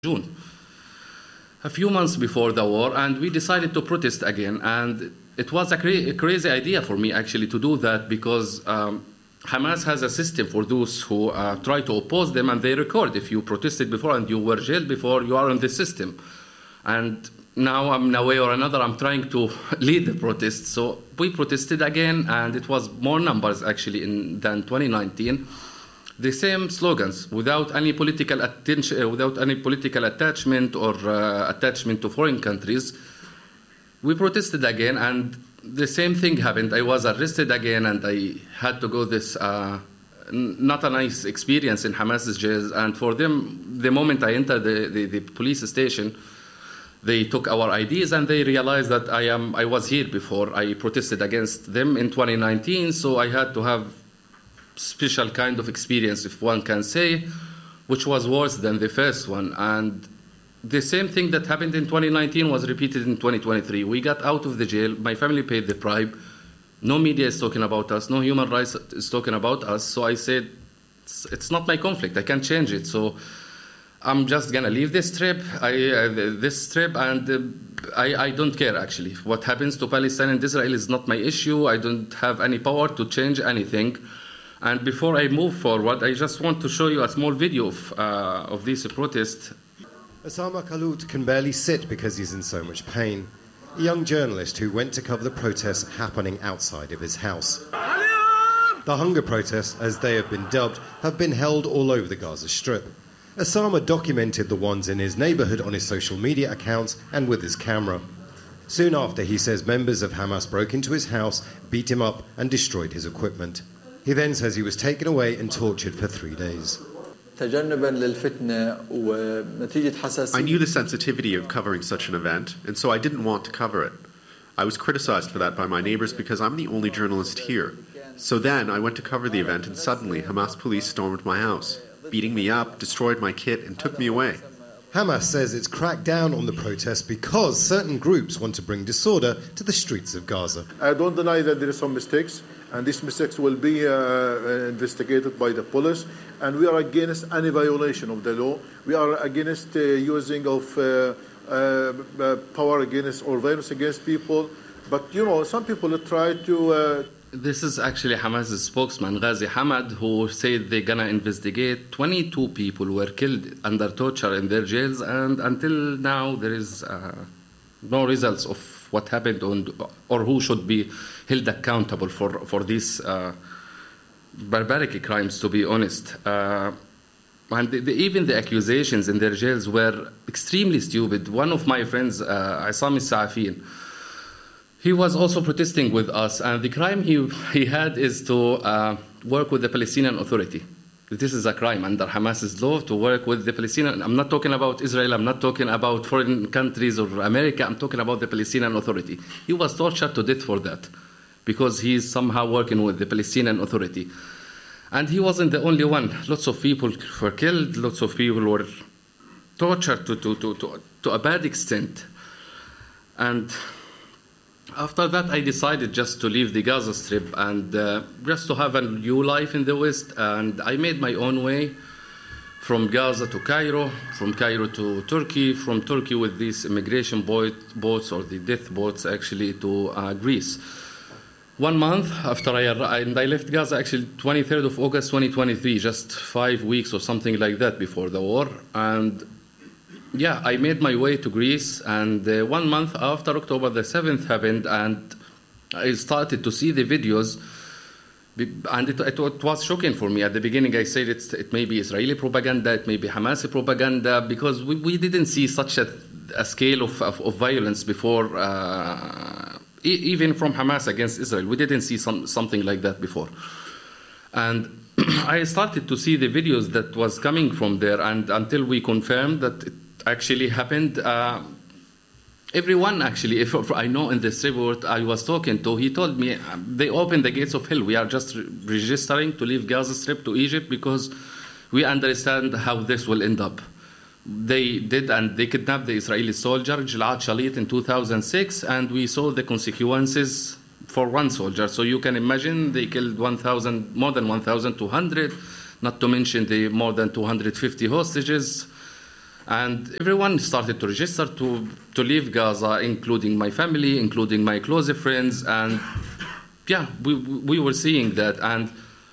June, a few months before the war, and we decided to protest again. And it was a crazy idea for me, actually, to do that because Hamas has a system for those who try to oppose them, and they record if you protested before and you were jailed before, you are on the system. And now, in a way or another, I'm trying to lead the protest. So we protested again, and it was more numbers, actually, than 2019. The same slogans, without any political attention, without any political attachment or attachment to foreign countries. We protested again, and the same thing happened. I was arrested again, and I had to go this not a nice experience in Hamas's jails. And for them, the moment I entered the police station, they took our IDs and they realized that I was here before. I protested against them in 2019, so I had to have special kind of experience, if one can say, which was worse than the first one. And the same thing that happened in 2019 was repeated in 2023. We got out of the jail. My family paid the bribe. No media is talking about us. No human rights is talking about us. So I said, it's not my conflict. I can't change it. So I'm just going to leave this trip, and I don't care, actually. What happens to Palestine and Israel is not my issue. I don't have any power to change anything. And before I move forward, I just want to show you a small video of this protest. Osama Khallout can barely sit because he's in so much pain. A young journalist who went to cover the protests happening outside of his house. The hunger protests, as they have been dubbed, have been held all over the Gaza Strip. Osama documented the ones in his neighbourhood on his social media accounts and with his camera. Soon after, he says members of Hamas broke into his house, beat him up and destroyed his equipment. He then says he was taken away and tortured for 3 days. I knew the sensitivity of covering such an event, and so I didn't want to cover it. I was criticized for that by my neighbors because I'm the only journalist here. So then I went to cover the event, and suddenly Hamas police stormed my house, beating me up, destroyed my kit, and took me away. Hamas says it's cracked down on the protests because certain groups want to bring disorder to the streets of Gaza. I don't deny that there are some mistakes, and these mistakes will be investigated by the police, and we are against any violation of the law. We are against using of power against or violence against people. But, some people try to... This is actually Hamas's spokesman, Ghazi Hamad, who said they're going to investigate 22 people who were killed under torture in their jails, and until now there is no results of what happened or who should be held accountable for these barbaric crimes, to be honest. And even the accusations in their jails were extremely stupid. One of my friends, Isam Safin, he was also protesting with us, and the crime he had is to work with the Palestinian Authority. This is a crime under Hamas's law, to work with the Palestinian. I'm not talking about Israel, I'm not talking about foreign countries or America, I'm talking about the Palestinian Authority. He was tortured to death for that, because he's somehow working with the Palestinian Authority. And he wasn't the only one. Lots of people were killed, lots of people were tortured to a bad extent. And after that, I decided just to leave the Gaza Strip and just to have a new life in the West. And I made my own way from Gaza to Cairo, from Cairo to Turkey, from Turkey with these immigration boats, or the death boats, actually, to Greece. 1 month after I left Gaza, actually 23rd of August 2023, just 5 weeks or something like that before the war. And yeah, I made my way to Greece, and 1 month after October the 7th happened, and I started to see the videos, and it was shocking for me. At the beginning, I said it may be Israeli propaganda, it may be Hamas propaganda, because we didn't see such a scale of violence before, even from Hamas against Israel. We didn't see something like that before. And I started to see the videos that was coming from there, and until we confirmed that it actually happened. Everyone, actually, if I know in this report I was talking to, he told me they opened the gates of hell. We are just registering to leave Gaza Strip to Egypt because we understand how this will end up. They did, and they kidnapped the Israeli soldier, Gilad Shalit, in 2006, and we saw the consequences for one soldier. So you can imagine they killed more than 1,200, not to mention the more than 250 hostages. And everyone started to register to leave Gaza, including my family, including my close friends. And yeah, we were seeing that. And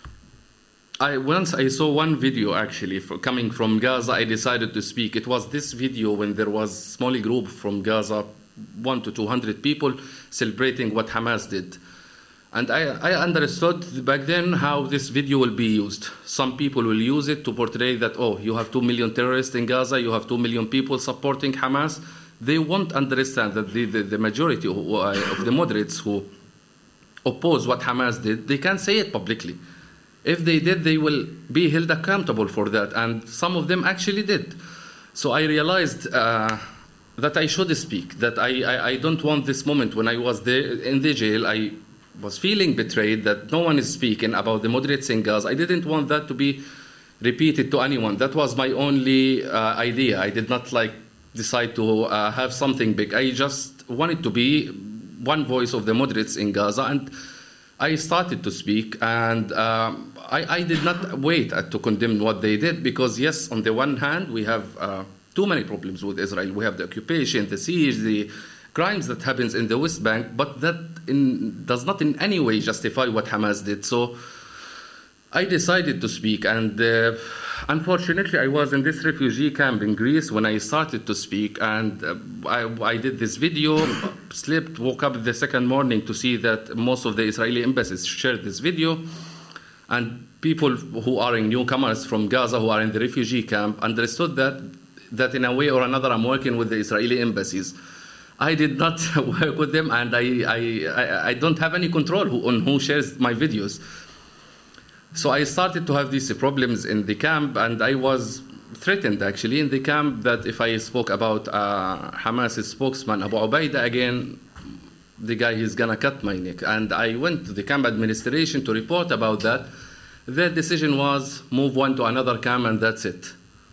once I saw one video actually coming from Gaza, I decided to speak. It was this video when there was a small group from Gaza, 100 to 200 people, celebrating what Hamas did. And I understood back then how this video will be used. Some people will use it to portray that, oh, you have 2 million terrorists in Gaza, you have 2 million people supporting Hamas. They won't understand that the majority of the moderates who oppose what Hamas did, they can't say it publicly. If they did, they will be held accountable for that. And some of them actually did. So I realized that I should speak, that I don't want this moment when I was there in the jail. I was feeling betrayed that no one is speaking about the moderates in Gaza. I didn't want that to be repeated to anyone. That was my only idea. I did not decide to have something big. I just wanted to be one voice of the moderates in Gaza, and I started to speak, and I did not wait to condemn what they did, because yes, on the one hand, we have too many problems with Israel. We have the occupation, the siege, the crimes that happens in the West Bank, but that does not in any way justify what Hamas did. So I decided to speak, and unfortunately, I was in this refugee camp in Greece when I started to speak, and I did this video, slept, woke up the second morning to see that most of the Israeli embassies shared this video, and people who are newcomers from Gaza who are in the refugee camp understood that in a way or another I'm working with the Israeli embassies. I did not work with them, and I don't have any control on who shares my videos. So I started to have these problems in the camp, and I was threatened actually in the camp that if I spoke about Hamas' spokesman Abu Ubaidah again, the guy is gonna cut my neck. And I went to the camp administration to report about that. Their decision was move one to another camp, and that's it.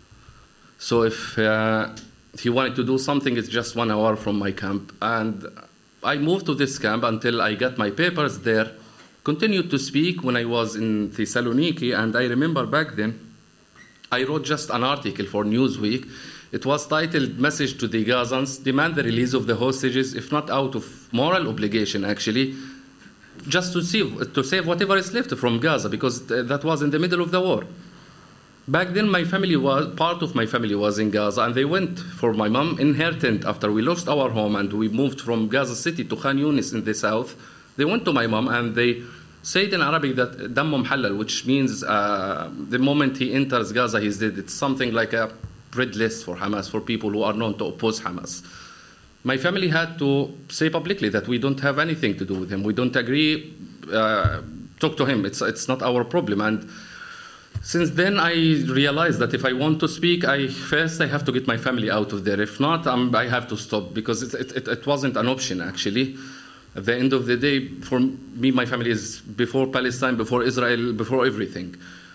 So if he wanted to do something, it's just 1 hour from my camp. And I moved to this camp until I got my papers there. Continued to speak when I was in Thessaloniki, and I remember back then I wrote just an article for Newsweek. It was titled "Message to the Gazans: Demand the release of the hostages, if not out of moral obligation, actually, just to save whatever is left from Gaza, because that was in the middle of the war." Back then, part of my family was in Gaza, and they went for my mom in her tent after we lost our home and we moved from Gaza City to Khan Yunis in the south. They went to my mom and they said in Arabic that Dammu Mhalal, which means the moment he enters Gaza, he's dead. It's something like a red list for Hamas, for people who are known to oppose Hamas. My family had to say publicly that we don't have anything to do with him. We don't agree. Talk to him. It's not our problem. And since then, I realized that if I want to speak, first I have to get my family out of there. If not, I have to stop, because it wasn't an option, actually. At the end of the day, for me, my family is before Palestine, before Israel, before everything.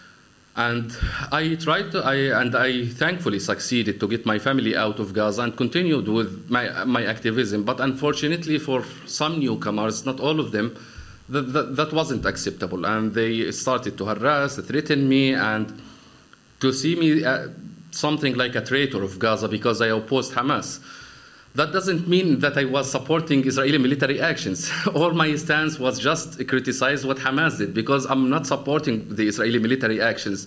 And I thankfully succeeded to get my family out of Gaza and continued with my activism. But unfortunately, for some newcomers, not all of them, that wasn't acceptable. And they started to harass, threaten me, and to see me something like a traitor of Gaza because I opposed Hamas. That doesn't mean that I was supporting Israeli military actions. All my stance was just criticize what Hamas did, because I'm not supporting the Israeli military actions.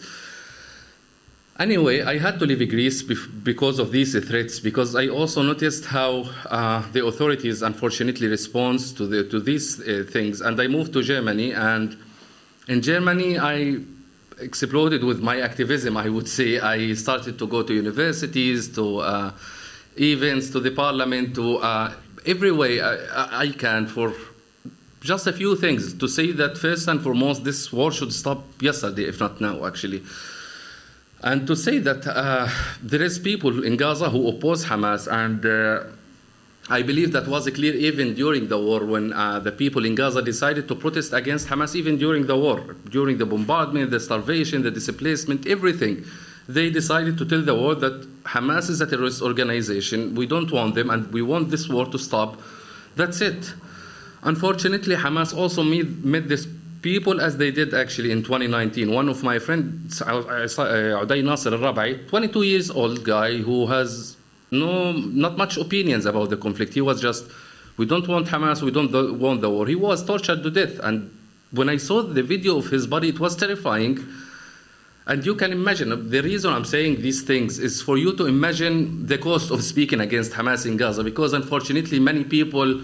Anyway, I had to leave Greece because of these threats, because I also noticed how the authorities unfortunately respond to these things. And I moved to Germany, and in Germany I exploded with my activism, I would say. I started to go to universities, to events, to the parliament, to every way I can for just a few things, to say that first and foremost this war should stop yesterday, if not now, actually. And to say that there is people in Gaza who oppose Hamas, and I believe that was clear even during the war, when the people in Gaza decided to protest against Hamas, even during the war, during the bombardment, the starvation, the displacement, everything. They decided to tell the world that Hamas is a terrorist organization, we don't want them, and we want this war to stop. That's it. Unfortunately, Hamas also made this people as they did actually in 2019. One of my friends, Uday Nasser al-Rabai, 22 years old guy who has not much opinions about the conflict. He was just, we don't want Hamas, we don't want the war. He was tortured to death. And when I saw the video of his body, it was terrifying. And you can imagine, the reason I'm saying these things is for you to imagine the cost of speaking against Hamas in Gaza, because unfortunately many people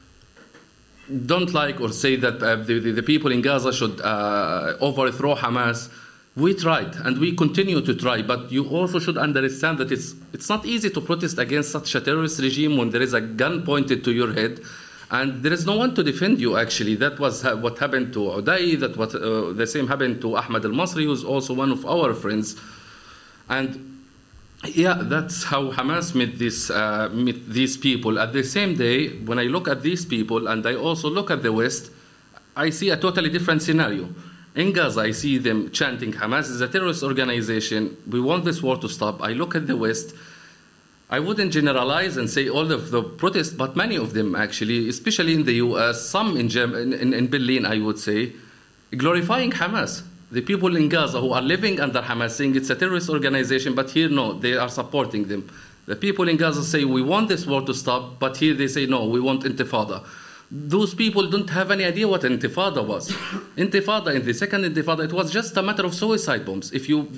don't like or say that the people in Gaza should overthrow Hamas. We tried and we continue to try, but you also should understand that it's not easy to protest against such a terrorist regime when there is a gun pointed to your head and there is no one to defend you, actually. That was what happened to Uday, the same happened to Ahmed al-Masri, who's also one of our friends. And yeah, that's how Hamas met these people. At the same day, when I look at these people and I also look at the West, I see a totally different scenario. In Gaza, I see them chanting, Hamas is a terrorist organization, we want this war to stop. I look at the West, I wouldn't generalize and say all of the protests, but many of them actually, especially in the US, some in Berlin, I would say, glorifying Hamas. The people in Gaza who are living under Hamas saying it's a terrorist organization, but here, no, they are supporting them. The people in Gaza say, we want this war to stop, but here they say, no, we want intifada. Those people don't have any idea what intifada was. Intifada, in the second intifada, it was just a matter of suicide bombs.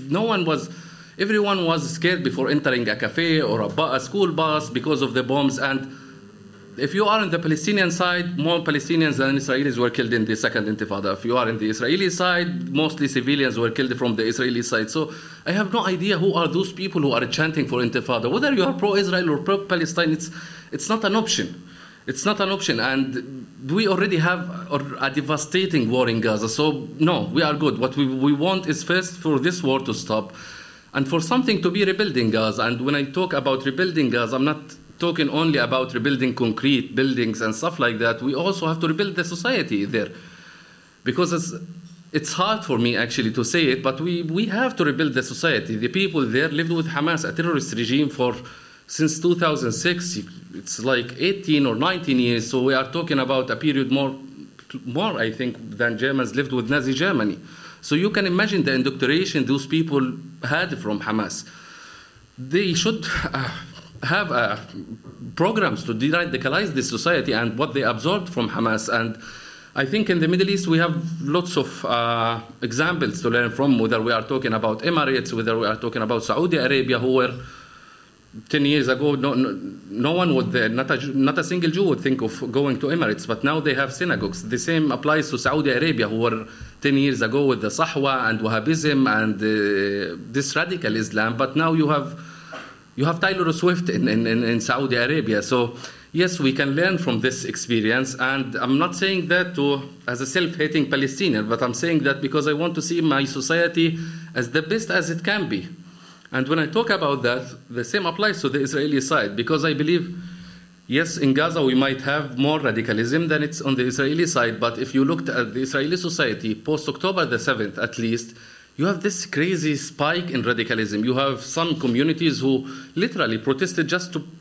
Everyone was scared before entering a cafe or a school bus because of the bombs. And if you are on the Palestinian side, more Palestinians than Israelis were killed in the second intifada. If you are in the Israeli side, mostly civilians were killed from the Israeli side. So I have no idea who are those people who are chanting for intifada. Whether you are pro-Israel or pro-Palestine, it's not an option. It's not an option. And we already have a devastating war in Gaza. So no, we are good. What we want is first for this war to stop and for something to be rebuilt in Gaza. And when I talk about rebuilding Gaza, I'm not talking only about rebuilding concrete buildings and stuff like that. We also have to rebuild the society there. Because it's hard for me actually to say it, but we have to rebuild the society. The people there lived with Hamas, a terrorist regime, since 2006. It's like 18 or 19 years. So we are talking about a period more I think, than Germans lived with Nazi Germany. So you can imagine the indoctrination those people had from Hamas. They should have programs to de-radicalize this society and what they absorbed from Hamas. And I think in the Middle East we have lots of examples to learn from, whether we are talking about Emirates, whether we are talking about Saudi Arabia, who were 10 years ago, no one would, not a single Jew would think of going to Emirates, but now they have synagogues. The same applies to Saudi Arabia, who were 10 years ago with the Sahwa and Wahhabism and this radical Islam, but now you have Taylor Swift in Saudi Arabia. So yes, we can learn from this experience, and I'm not saying that as a self-hating Palestinian, but I'm saying that because I want to see my society as the best as it can be. And when I talk about that, the same applies to the Israeli side, because I believe, yes, in Gaza we might have more radicalism than it's on the Israeli side, but if you looked at the Israeli society post-October the 7th at least, you have this crazy spike in radicalism. You have some communities who literally protested just to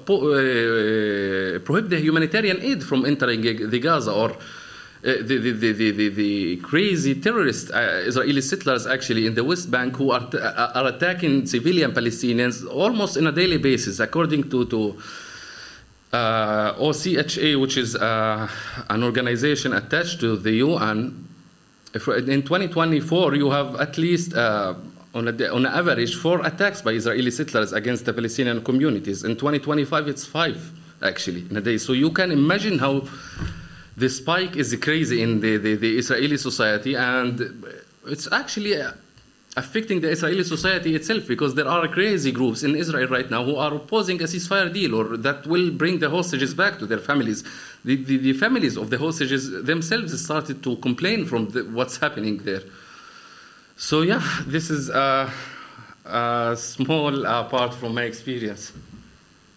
prohibit the humanitarian aid from entering the Gaza, or the crazy terrorist Israeli settlers actually in the West Bank who are attacking civilian Palestinians almost on a daily basis, according to OCHA, which is an organization attached to the UN. In 2024, you have at least, on average, 4 attacks by Israeli settlers against the Palestinian communities. In 2025, it's 5, actually, in a day. So you can imagine how the spike is crazy in the Israeli society, and it's actually affecting the Israeli society itself, because there are crazy groups in Israel right now who are opposing a ceasefire deal, or that will bring the hostages back to their families. The families of the hostages themselves started to complain from what's happening there. So yeah, this is a small part from my experience.